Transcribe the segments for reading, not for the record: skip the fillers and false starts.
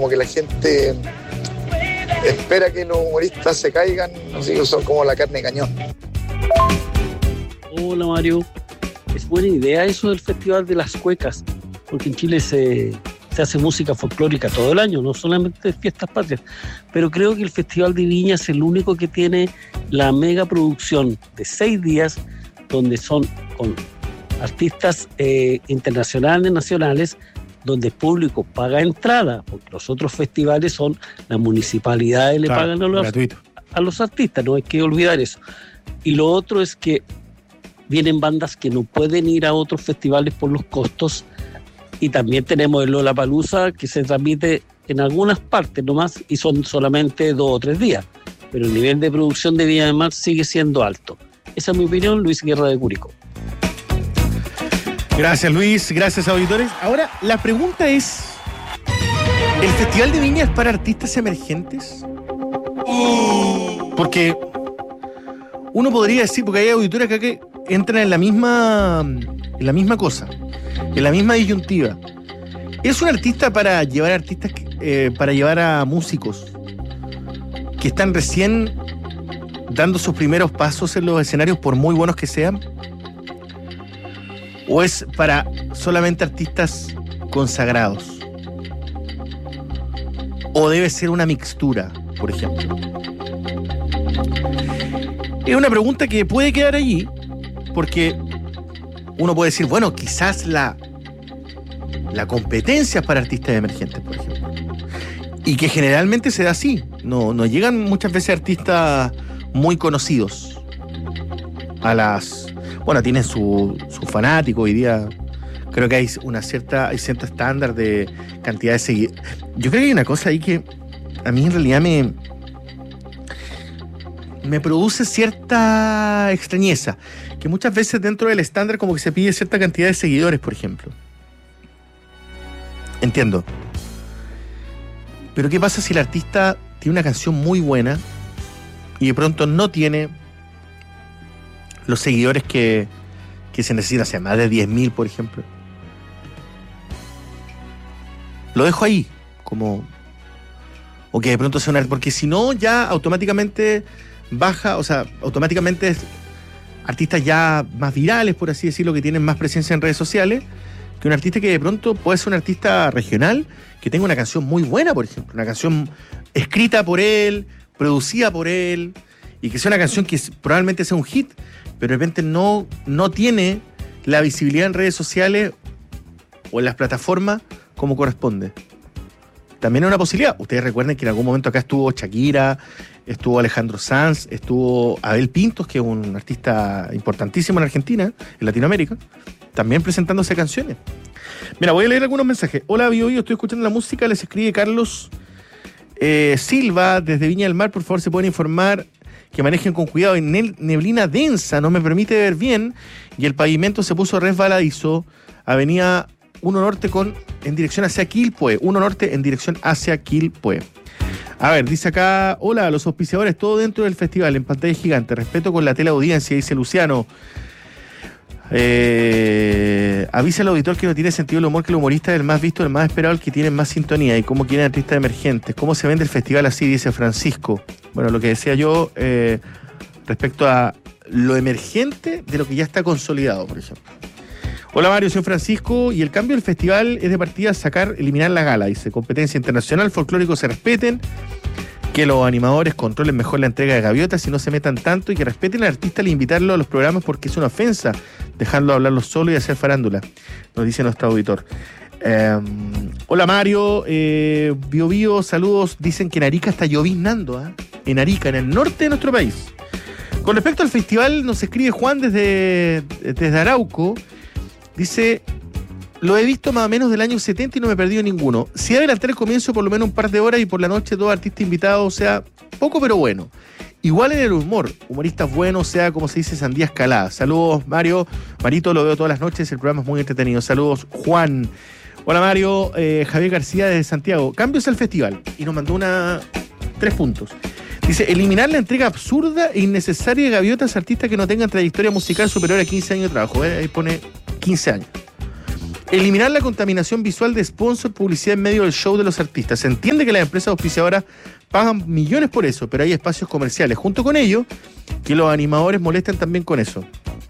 como que la gente espera que los humoristas se caigan, así que son como la carne de cañón. Hola Mario, es buena idea eso del Festival de las Cuecas, porque en Chile se hace música folclórica todo el año, no solamente fiestas patrias, pero creo que el Festival de Viña es el único que tiene la mega producción de 6 días, donde son con artistas internacionales, nacionales, donde el público paga entrada, porque los otros festivales son las municipalidades le pagan a los artistas, no hay que olvidar eso. Y lo otro es que vienen bandas que no pueden ir a otros festivales por los costos, y también tenemos el Lollapalooza, que se transmite en algunas partes nomás y son solamente 2 o 3 días, pero el nivel de producción de Viña del Mar sigue siendo alto. Esa es mi opinión, Luis Guerra de Curicó. Gracias Luis, gracias auditores. Ahora la pregunta es, ¿el Festival de Viña es para artistas emergentes? Porque uno podría decir, porque hay auditores acá que entran en la misma cosa, en la misma disyuntiva. ¿Es un artista para llevar para llevar a músicos que están recién dando sus primeros pasos en los escenarios, por muy buenos que sean? ¿O es para solamente artistas consagrados? ¿O debe ser una mixtura, por ejemplo? Es una pregunta que puede quedar allí, porque uno puede decir, bueno, quizás la competencia es para artistas emergentes, por ejemplo. Y que generalmente se da así. No llegan muchas veces artistas muy conocidos a las... Bueno, tienen su fanático hoy día. Creo que hay cierto estándar de cantidad de seguidores. Yo creo que hay una cosa ahí que a mí en realidad me produce cierta extrañeza, que muchas veces dentro del estándar como que se pide cierta cantidad de seguidores, por ejemplo. Entiendo. Pero ¿qué pasa si el artista tiene una canción muy buena y de pronto no tiene los seguidores que se necesitan, o sea, más de 10.000, por ejemplo? Lo dejo ahí, como... O que de pronto sea una... Porque si no, ya automáticamente baja, o sea, automáticamente artistas ya más virales, por así decirlo, que tienen más presencia en redes sociales, que un artista que de pronto puede ser un artista regional, que tenga una canción muy buena, por ejemplo, una canción escrita por él, producida por él, y que sea una canción que probablemente sea un hit, pero de repente no tiene la visibilidad en redes sociales o en las plataformas como corresponde. También es una posibilidad. Ustedes recuerden que en algún momento acá estuvo Shakira, estuvo Alejandro Sanz, estuvo Abel Pintos, que es un artista importantísimo en Argentina, en Latinoamérica, también presentándose canciones. Mira, voy a leer algunos mensajes. Hola, Bio, estoy escuchando la música, les escribe Carlos Silva desde Viña del Mar. Por favor, se pueden informar que manejen con cuidado. En neblina densa no me permite ver bien y el pavimento se puso resbaladizo. Avenida 1 Norte en dirección hacia Quilpué. 1 Norte en dirección hacia Quilpué. A ver, dice acá, hola, los auspiciadores, todo dentro del festival, en pantalla gigante. Respeto con la teleaudiencia, dice Luciano. Avisa al auditor que no tiene sentido el humor, que el humorista es el más visto, el más esperado, el que tiene más sintonía. Y cómo quieren artistas emergentes. ¿Cómo se vende el festival así? Dice Francisco. Bueno, lo que decía yo respecto a lo emergente de lo que ya está consolidado, por ejemplo. Hola Mario, soy Francisco, y el cambio del festival es de partida eliminar la gala, dice, competencia internacional, folclórico se respeten, que los animadores controlen mejor la entrega de gaviotas y no se metan tanto, y que respeten al artista al invitarlo a los programas, porque es una ofensa dejarlo hablarlo solo y hacer farándula, nos dice nuestro auditor. Hola Mario, Bio, saludos, dicen que en Arica está lloviznando, en Arica, en el norte de nuestro país. Con respecto al festival, nos escribe Juan desde Arauco. Dice, lo he visto más o menos del año 70 y no me he perdido ninguno. Si adelantar el comienzo por lo menos un par de horas y por la noche todo artista invitado, o sea, poco pero bueno. Igual en el humor, humoristas buenos, sea como se dice, sandía escalada. Saludos Mario, Marito, lo veo todas las noches, el programa es muy entretenido. Saludos Juan. Hola Mario, Javier García desde Santiago. Cambios al festival. Y nos mandó 3 puntos. Dice, eliminar la entrega absurda e innecesaria de gaviotas a artistas que no tengan trayectoria musical superior a 15 años de trabajo. Ahí pone 15 años. Eliminar la contaminación visual de sponsor, publicidad en medio del show de los artistas. Se entiende que las empresas auspiciadoras pagan millones por eso, pero hay espacios comerciales junto con ello que los animadores molestan también con eso.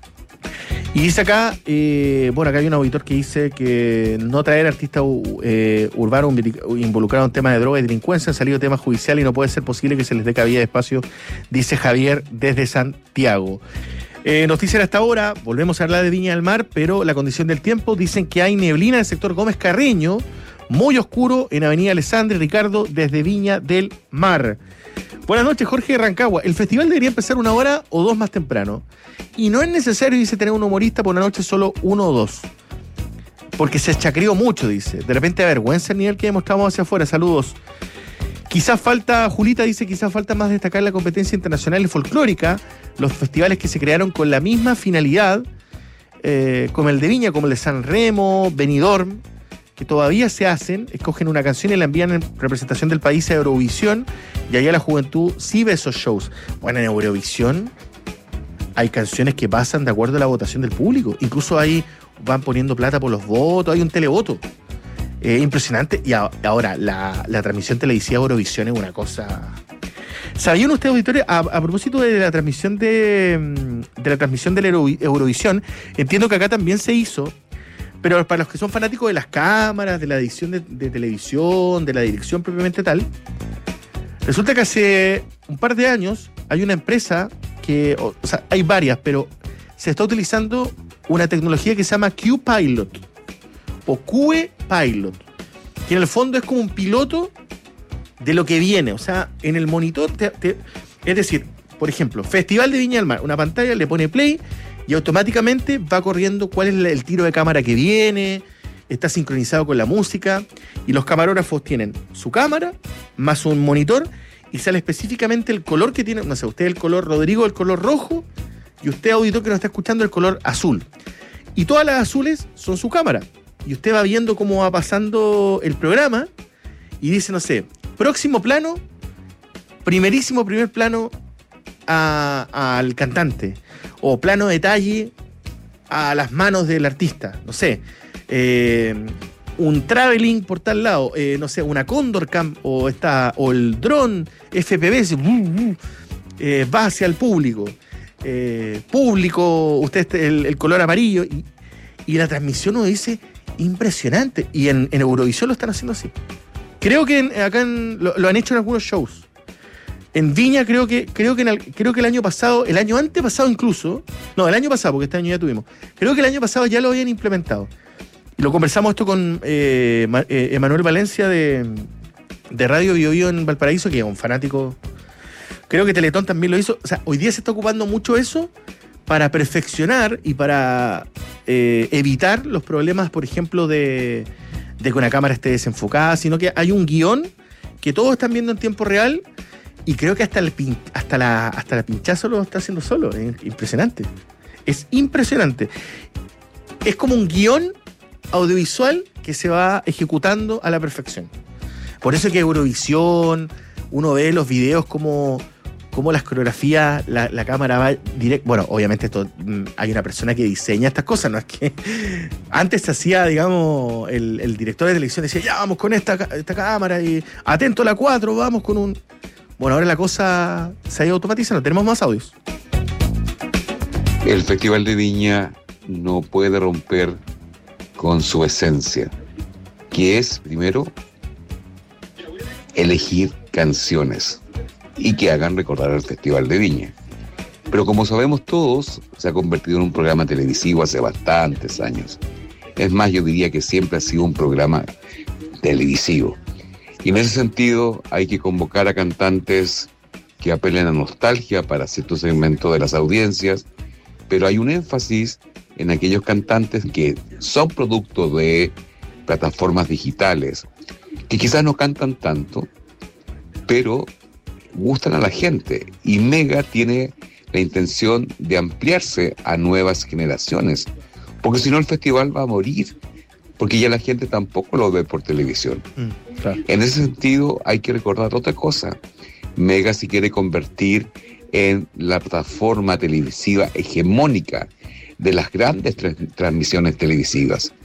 Y dice acá, acá hay un auditor que dice que no traer artistas urbanos involucrados en temas de droga y delincuencia, han salido temas judiciales y no puede ser posible que se les dé cabida de espacio, dice Javier desde Santiago. Noticias hasta ahora, volvemos a hablar de Viña del Mar, pero la condición del tiempo, dicen que hay neblina en el sector Gómez Carreño, muy oscuro en Avenida Alessandri Ricardo desde Viña del Mar. Buenas noches, Jorge de Rancagua. El festival debería empezar 1 hora o 2 más temprano. Y no es necesario, dice, tener un humorista por una noche, solo 1 o 2. Porque se chacrió mucho, dice. De repente avergüenza el nivel que demostramos hacia afuera. Saludos. Quizás falta, Julita dice, quizás falta más destacar la competencia internacional y folclórica, los festivales que se crearon con la misma finalidad, como el de Viña, como el de San Remo, Benidorm, que todavía se hacen, escogen una canción y la envían en representación del país a Eurovisión, y allá la juventud sí ve esos shows. Bueno, en Eurovisión hay canciones que pasan de acuerdo a la votación del público, incluso ahí van poniendo plata por los votos, hay un televoto. Impresionante. Y ahora, la transmisión televisiva de Eurovisión es una cosa... ¿Sabían ustedes, auditores, a propósito de la transmisión de la Eurovisión, entiendo que acá también se hizo, pero para los que son fanáticos de las cámaras, de la edición de televisión, de la dirección propiamente tal, resulta que hace un par de años hay una empresa que, o sea, hay varias, pero se está utilizando una tecnología que se llama Q-Pilot o QE Pilot, que en el fondo es como un piloto de lo que viene. O sea, en el monitor, es decir, por ejemplo, Festival de Viña del Mar, una pantalla, le pone play y automáticamente va corriendo cuál es el tiro de cámara que viene, está sincronizado con la música, y los camarógrafos tienen su cámara más un monitor y sale específicamente el color que tiene. No sé, usted el color Rodrigo, el color rojo, y usted, auditor que nos está escuchando, el color azul. Y todas las azules son su cámara. Y usted va viendo cómo va pasando el programa y dice, no sé, próximo plano, primer plano al cantante, o plano detalle a las manos del artista, no sé, un traveling por tal lado, no sé, una Condor Cam o el dron FPV va hacia el público, usted el color amarillo y la transmisión uno dice impresionante, y en Eurovisión lo están haciendo así. Creo que acá lo han hecho en algunos shows. En Viña creo que el año pasado, el año antepasado incluso, no, el año pasado, porque este año ya tuvimos, creo que el año pasado ya lo habían implementado. Y lo conversamos esto con Emanuel Valencia de Radio Bio Bio en Valparaíso, que es un fanático. Creo que Teletón también lo hizo. O sea, hoy día se está ocupando mucho eso para perfeccionar y para evitar los problemas, por ejemplo, de que una cámara esté desenfocada, sino que hay un guión que todos están viendo en tiempo real, y creo que hasta la pinchazo lo está haciendo solo. Es impresionante. Es impresionante. Es como un guión audiovisual que se va ejecutando a la perfección. Por eso que Eurovisión, uno ve los videos como las coreografías, la cámara va directo. Bueno, obviamente esto hay una persona que diseña estas cosas, no es que antes se hacía, digamos, el director de televisión decía, ya vamos con esta cámara y atento a la 4, vamos con un... Bueno, ahora la cosa se ha ido automatizando, tenemos más audios. El Festival de Viña no puede romper con su esencia, que es, primero, elegir canciones y que hagan recordar al Festival de Viña. Pero como sabemos todos, se ha convertido en un programa televisivo hace bastantes años. Es más, yo diría que siempre ha sido un programa televisivo. Y en ese sentido hay que convocar a cantantes que apelen a nostalgia para cierto segmento de las audiencias, pero hay un énfasis en aquellos cantantes que son producto de plataformas digitales, que quizás no cantan tanto, pero gustan a la gente, y Mega tiene la intención de ampliarse a nuevas generaciones, porque si no el festival va a morir, porque ya la gente tampoco lo ve por televisión. Claro. En ese sentido hay que recordar otra cosa. Mega se quiere convertir en la plataforma televisiva hegemónica de las grandes transmisiones televisivas.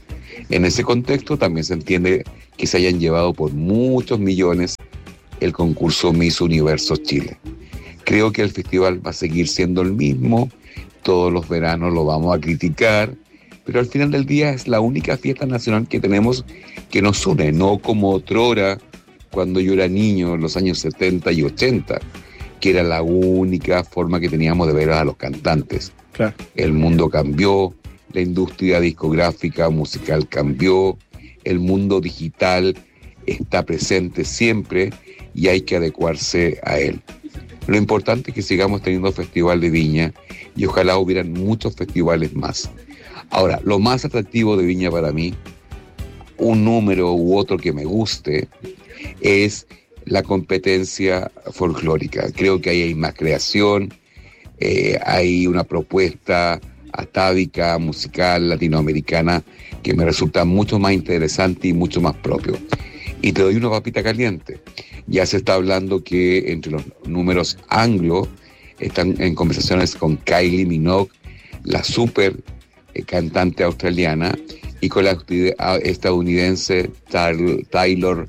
En ese contexto también se entiende que se hayan llevado por muchos millones el concurso Miss Universo Chile. Creo que el festival va a seguir siendo el mismo, todos los veranos lo vamos a criticar, pero al final del día es la única fiesta nacional que tenemos que nos une, no como otrora cuando yo era niño en los años 70 y 80, que era la única forma que teníamos de ver a los cantantes. Claro. El mundo cambió, la industria discográfica musical cambió, el mundo digital está presente siempre y hay que adecuarse a él. Lo importante es que sigamos teniendo Festival de Viña y ojalá hubieran muchos festivales más. Ahora, lo más atractivo de Viña para mí, un número u otro que me guste, es la competencia folclórica. Creo que ahí hay más creación, hay una propuesta atávica, musical, latinoamericana, que me resulta mucho más interesante y mucho más propio. Y te doy una papita caliente. Ya se está hablando que entre los números anglo están en conversaciones con Kylie Minogue, la super cantante australiana, y con la estadounidense Taylor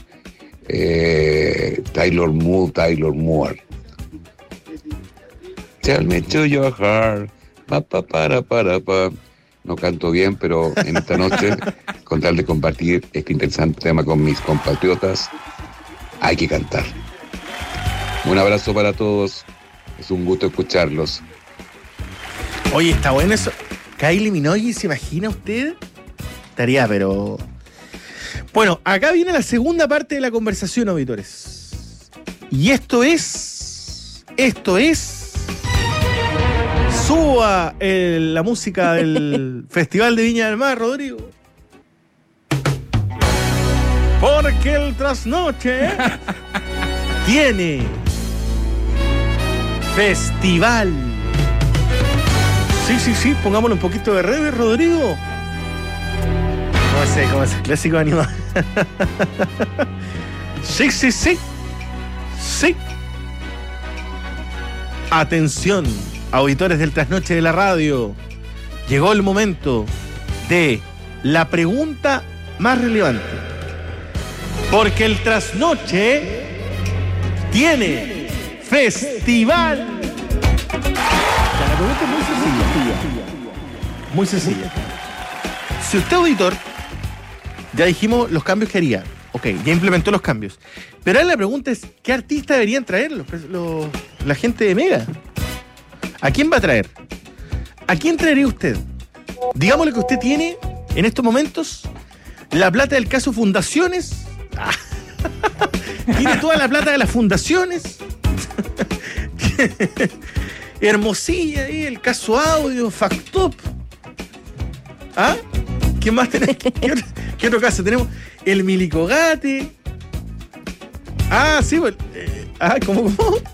Moore. Tell me to your heart. Pa. No canto bien, pero en esta noche, con tal de compartir este interesante tema con mis compatriotas, hay que cantar. Un abrazo para todos. Es un gusto escucharlos. Oye, está bueno eso. Kylie Minogue, ¿se imagina usted? Estaría, pero... Bueno, acá viene la segunda parte de la conversación, auditores. Y esto es... Suba la música del Festival de Viña del Mar, Rodrigo. Porque el trasnoche tiene festival. Sí, pongámosle un poquito de reverb, Rodrigo. ¿Cómo es el clásico animado? Sí. Atención, auditores del trasnoche de la radio. Llegó el momento de la pregunta más relevante. Porque el trasnoche tiene festival. La pregunta es muy sencilla. Si usted, auditor, ya dijimos los cambios que haría. Ok, ya implementó los cambios. Pero ahora la pregunta es, ¿qué artista deberían traer la gente de Mega? ¿A quién va a traer? ¿A quién traería usted? Digámosle que usted tiene, en estos momentos, la plata del caso Fundaciones. Tiene toda la plata de las fundaciones. Hermosilla ahí, el caso Audio, Factop. ¿Ah? ¿Qué más tenemos? ¿Qué otro caso? Tenemos el Milicogate. Ah, sí, pues. ¿Cómo?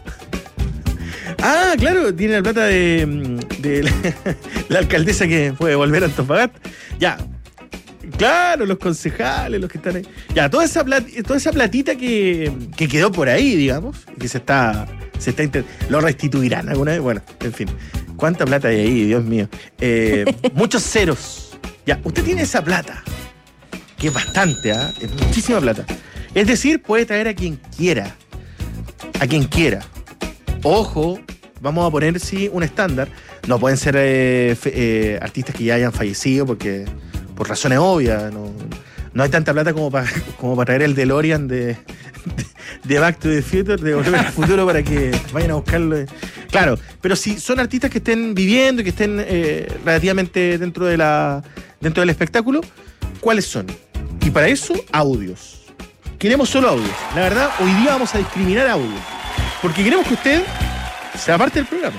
Ah, claro, tiene la plata de la alcaldesa que puede volver a Antofagasta. Ya. Claro, los concejales, los que están ahí. Ya, toda esa platita que quedó por ahí, digamos, que lo restituirán alguna vez. Bueno, en fin. ¿Cuánta plata hay ahí, Dios mío? Muchos ceros. Ya, usted tiene esa plata, que es bastante, es muchísima plata. Es decir, puede traer a quien quiera. A quien quiera. Ojo, vamos a poner, sí, un estándar. No pueden ser artistas que ya hayan fallecido, porque por razones obvias, no hay tanta plata como para traer el DeLorean de Back to the Future, de Volver al Futuro, para que vayan a buscarlo. Claro, pero si son artistas que estén viviendo y que estén relativamente dentro del espectáculo, ¿cuáles son? Y para eso, audios. Queremos solo audios. La verdad, hoy día vamos a discriminar audios, porque queremos que usted sea parte del programa.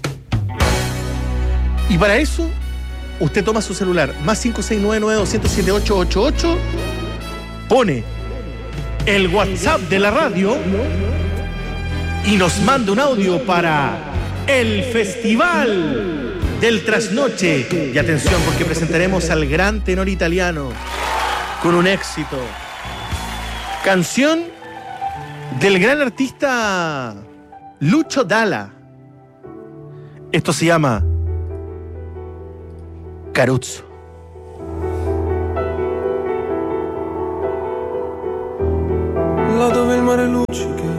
Y para eso, usted toma su celular, más 569-9207-888, pone el WhatsApp de la radio y nos manda un audio para el Festival del Trasnoche. Y atención, porque presentaremos al gran tenor italiano con un éxito. Canción del gran artista Lucio Dalla. Esto se llama Caruzzo. là dove il mare luccica